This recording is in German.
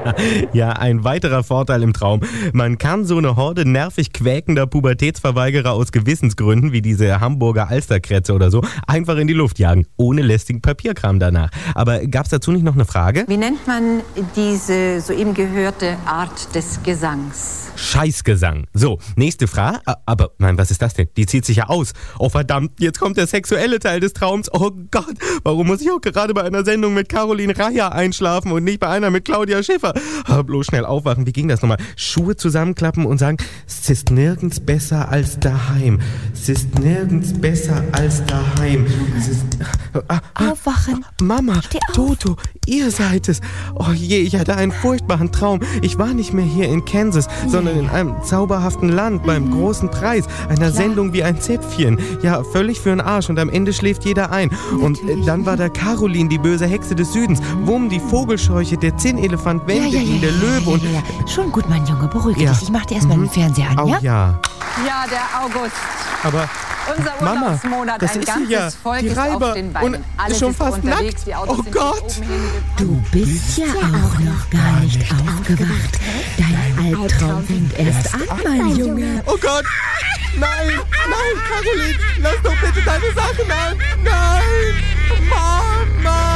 Ja, ein weiterer Vorteil im Traum. Man kann so eine Horde nervig quäkender Pubertätsverweigerer aus Gewissensgründen, wie diese Hamburger Alsterkrätze oder so, einfach in die Luft jagen, ohne lästigen Papierkram danach. Aber gab's dazu nicht noch eine Frage? Wie nennt man diese soeben gehörte Art des Gesangs? Scheißgesang. So, nächste Frage. Aber, nein, was ist das denn? Die zieht sich ja aus. Oh verdammt, jetzt kommt der sexuelle Teil des Traums. Oh Gott, warum muss ich auch gerade bei einer Sendung mit Caroline Reiher einschlafen und nicht bei einer mit Claudia Schiffer? Bloß schnell aufwachen, wie ging das nochmal? Schuhe zusammenklappen und sagen, es ist nirgends besser als daheim. Es ist nirgends besser als daheim. Es ist... Aufwachen. Mama, Steh auf. Toto, ihr seid es. Oh je, ich hatte einen furchtbaren Traum. Ich war nicht mehr hier in Kansas, sondern in einem zauberhaften Land beim großen Preis, einer Sendung wie ein Zäpfchen. Ja, völlig für den Arsch und am Ende schläft jeder ein. Und dann war da Caroline, die böse Hexe des Südens, Wumm, die Vogelscheuche, der Zinnelefant, Wendelin, der Löwe und... Schon gut, mein Junge, beruhige Ja. dich. Ich mach dir erstmal den Fernseher an, Oh ja? ja. Ja, der August. Aber Unser Mama, Urlaubsmonat, das ein ist ganzes ja Volk die ist Reiber auf den Beinen. und Alles schon ist fast unterwegs, nackt. die Autos Oh sind Gott. oben hin. Du bist ja auch noch gar nicht aufgewacht. Dein Albtraum fängt erst an, mein Junge. Oh Gott! Nein! Nein, Caroline! Lass doch bitte deine Sachen an! Nein! Mama!